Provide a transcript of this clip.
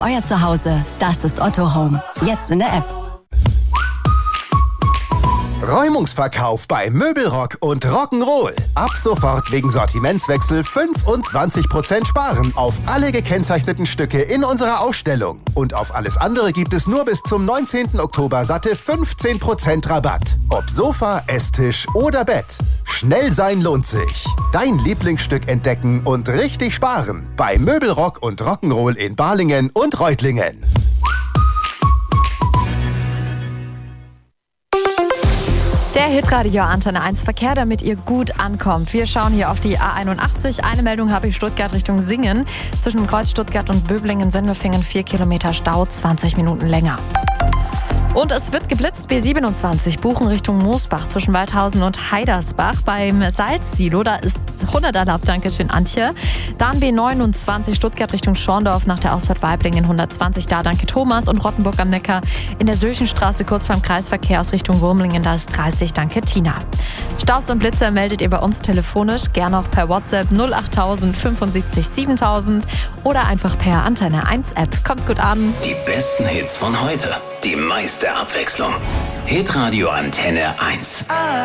euer Zuhause, das ist Otto Home. Jetzt in der App. Räumungsverkauf bei Möbelrock und Rock'n'Roll. Ab sofort wegen Sortimentswechsel 25% sparen auf alle gekennzeichneten Stücke in unserer Ausstellung. Und auf alles andere gibt es nur bis zum 19. Oktober satte 15% Rabatt. Ob Sofa, Esstisch oder Bett. Schnell sein lohnt sich. Dein Lieblingsstück entdecken und richtig sparen. Bei Möbelrock und Rock'n'Roll in Balingen und Reutlingen. Der Hitradio Antenne 1 Verkehr, damit ihr gut ankommt. Wir schauen hier auf die A81. Eine Meldung habe ich: Stuttgart Richtung Singen. Zwischen dem Kreuz Stuttgart und Böblingen-Sendelfingen 4 Kilometer Stau, 20 Minuten länger. Und es wird geblitzt, B27, Buchen Richtung Moosbach zwischen Waldhausen und Heidersbach. Beim Salzsilo, da ist 100 erlaubt, dankeschön Antje. Dann B29, Stuttgart Richtung Schorndorf nach der Ausfahrt Weiblingen 120, da danke Thomas. Und Rottenburg am Neckar in der Sülchenstraße kurz beim Kreisverkehr aus Richtung Wurmlingen, da ist 30, danke Tina. Staus und Blitzer meldet ihr bei uns telefonisch, gerne auch per WhatsApp 08000 75 7000 oder einfach per Antenne 1 App. Kommt gut an. Die besten Hits von heute. Die meiste Abwechslung. Hitradio Antenne 1.